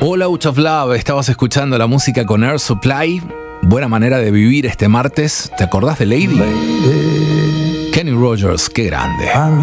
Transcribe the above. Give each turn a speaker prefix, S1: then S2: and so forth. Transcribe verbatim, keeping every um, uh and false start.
S1: All Out of Love, estabas escuchando la música con Air Supply. Buena manera de vivir este martes. ¿Te acordás de Lady? Lady. Kenny Rogers, qué grande.